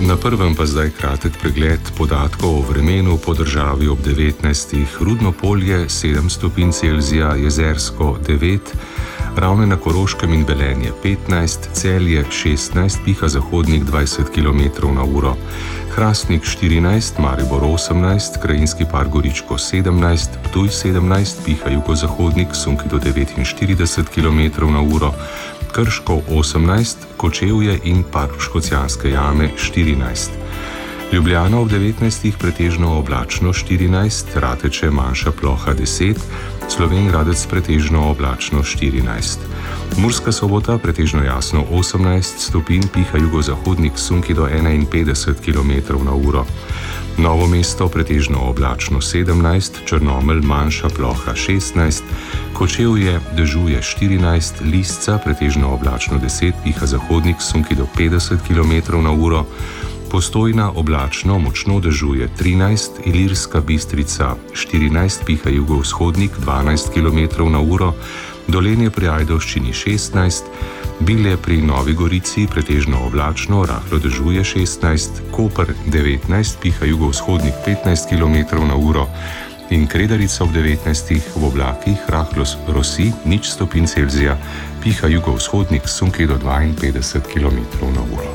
Na prvem pa zdaj kratek pregled podatkov o vremenu po državi ob 19. Rudno Polje 7 stopinj Celzija, Jezersko 9, Ravne na Koroškem in Velenje 15, Celje 16, piha zahodnik 20 km/h, Hrastnik 14, Maribor 18, Krajinski Par Goričko 17, Ptuj 17, piha jugozahodnik, sunki do 49 km/h, Krško 18, Kočevje in Park Škocjanske jame 14. Ljubljana ob 19. pretežno oblačno 14, Rateče manjša ploha 10, Slovenj Gradec pretežno oblačno 14. Murska Sobota pretežno jasno 18 stopinj, piha jugozahodnik, sunki do 51 km/h. Novo mesto pretežno oblačno 17, Črnomelj manjša ploha 16, Kočevje dežuje 14, Lisca pretežno oblačno 10, piha zahodnik, sunki do 50 km/h, Postojna oblačno močno dežuje 13, Ilirska Bistrica 14, piha jugovzhodnik 12 km/h, Dolenje pri Ajdovščini 16, Bilje pri Novi Gorici pretežno oblačno, rahlo dežuje 16, Koper 19, piha jugovzhodnik 15 km/h in Kredarica ob 19. v oblakih rahlo rosi 0 stopinj Celzija, piha jugovzhodnik, sunki do 52 km/h.